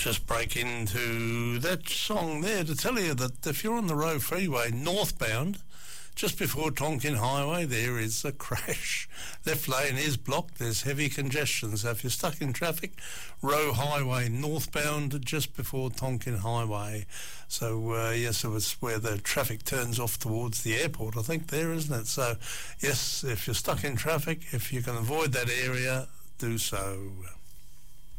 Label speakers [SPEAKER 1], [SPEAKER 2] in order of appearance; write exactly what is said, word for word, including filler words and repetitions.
[SPEAKER 1] just break into that song there to tell you that if you're on the Roe Freeway northbound, just before Tonkin Highway, there is a crash. Left lane is blocked. There's heavy congestion. So if you're stuck in traffic, Roe Highway northbound, just before Tonkin Highway. So, uh, yes, so it's where the traffic turns off towards the airport, I think, there, isn't it? So, yes, if you're stuck in traffic, if you can avoid that area, do so.